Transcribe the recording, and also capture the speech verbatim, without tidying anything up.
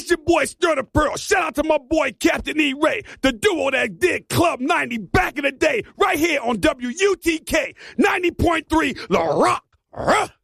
It's your boy Stir the Pearl. Shout out to my boy Captain E. Ray, the duo that did Club ninety back in the day, right here on W U T K ninety point three La Rock. Huh?